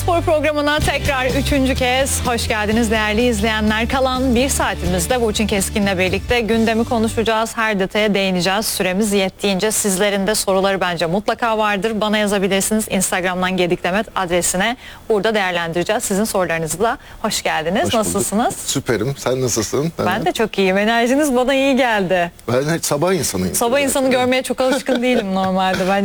Spor programına tekrar 3. kez hoş geldiniz değerli izleyenler. Kalan bir saatimizde Burçin Keskin'le birlikte gündemi konuşacağız. Her detaya değineceğiz. Süremiz yettiğince sizlerin de soruları bence mutlaka vardır. Bana yazabilirsiniz Instagram'dan Gedikdemet adresine. Burada değerlendireceğiz. Sizin sorularınızı da hoş geldiniz. Hoş Nasılsınız? Süperim. Sen nasılsın? Ben de çok iyiyim. Enerjiniz bana iyi geldi. Ben sabah insanıyım. Sabah insanı görmeye çok alışkın değilim normalde.